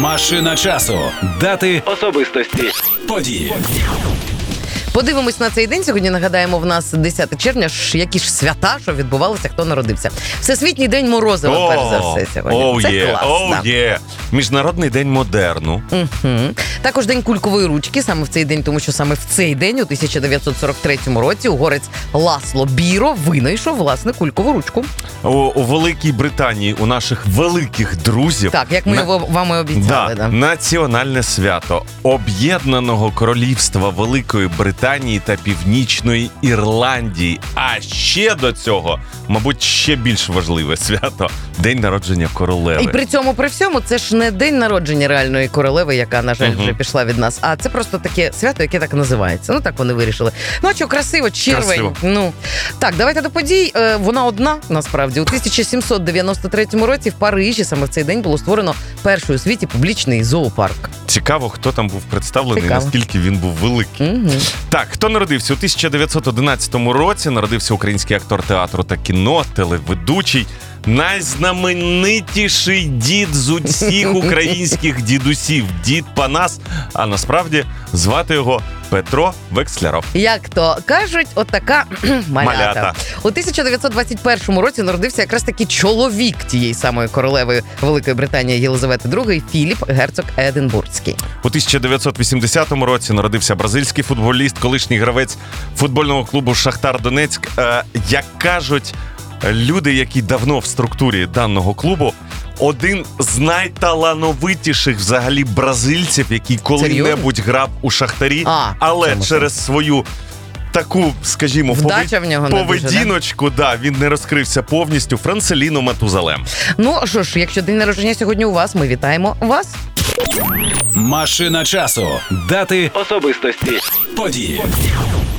Машина часу. Дати, Особистості. події. Подивимось на цей день. Сьогодні, нагадаємо, в нас 10 червня. Які ж свята, що відбувалося, хто народився. Всесвітній день морозива, перш за все, сьогодні. Це класно. Міжнародний день модерну. Також день кулькової ручки, саме в цей день, тому що саме в цей день, у 1943 році, угорець Ласло Біро винайшов, власне, кулькову ручку. У Великій Британії у наших великих друзів... Так, як ми вам і обіцяли. Да. Національне свято Об'єднаного Королівства Великої Британії та Північної Ірландії. А ще до цього, мабуть, ще більш важливе свято – День народження королеви. І при цьому, при всьому, це ж не день народження реальної королеви, яка, на жаль, вже пішла від нас, а це просто таке свято, яке так називається. Ну, так вони вирішили. Ну, а що, красиво, червень. Красиво. Ну, так, давайте до подій. Вона одна, насправді. У 1793 році в Парижі саме в цей день було створено перший у світі публічний зоопарк. Цікаво, хто там був представлений, наскільки він був великий. Так, хто народився? У 1911 році народився український актор театру та кіно, телеведучий, найзнаменитіший дід з усіх українських дідусів. Дід Панас, а насправді звати його Петро Вексляров. Як то кажуть, отака малята. У 1921 році народився якраз таки чоловік тієї самої королеви Великої Британії Єлизавети II, Філіп, герцог Единбурзький. У 1980 році народився бразильський футболіст, колишній гравець футбольного клубу «Шахтар Донецьк». Як кажуть люди, які давно в структурі даного клубу, один з найталановитіших взагалі бразильців, який коли-небудь грав у «Шахтарі», але через свою таку, скажімо, поведіночку, він не розкрився повністю. Францеліно Матузалем. Ну, що ж, якщо день народження сьогодні у вас, ми вітаємо вас. Машина часу. Дати, Особистості. події.